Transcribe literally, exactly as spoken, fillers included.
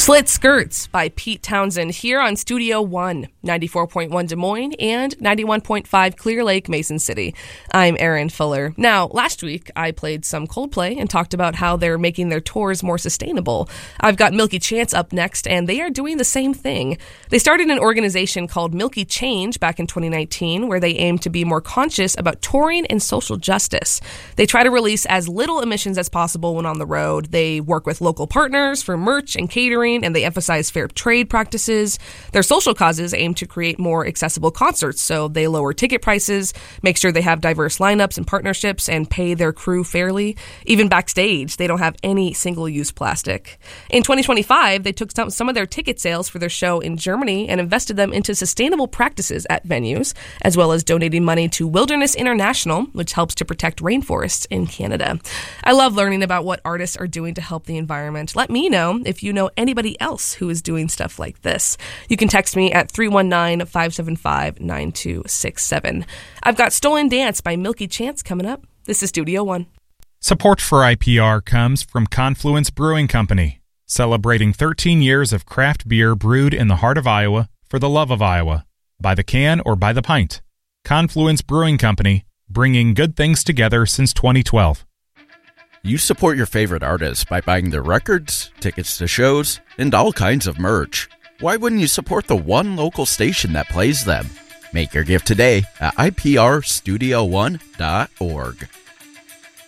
Slit Skirts by Pete Townsend here on Studio One, ninety-four point one Des Moines and ninety-one point five Clear Lake, Mason City. I'm Erin Fuller. Now, last week I played some Coldplay and talked about how they're making their tours more sustainable. I've got Milky Chance up next, and they are doing the same thing. They started an organization called Milky Change back in twenty nineteen, where they aim to be more conscious about touring and social justice. They try to release as little emissions as possible when on the road. They work with local partners for merch and catering, and they emphasize fair trade practices. Their social causes aim to create more accessible concerts, so they lower ticket prices, make sure they have diverse lineups and partnerships, and pay their crew fairly. Even backstage, they don't have any single-use plastic. In twenty twenty-five, they took some, some of their ticket sales for their show in Germany and invested them into sustainable practices at venues, as well as donating money to Wilderness International, which helps to protect rainforests in Canada. I love learning about what artists are doing to help the environment. Let me know if you know anybody else who is doing stuff like this. You can text me at three one nine, five seven five, nine two six seven. I've got Stolen Dance by Milky Chance coming up. This is Studio One. Support for I P R comes from Confluence Brewing Company, celebrating thirteen years of craft beer brewed in the heart of Iowa for the love of Iowa. By the can or by the pint. Confluence Brewing Company, bringing good things together since twenty twelve. You support your favorite artists by buying their records, tickets to shows, and all kinds of merch. Why wouldn't you support the one local station that plays them? Make your gift today at I P R studio one dot org.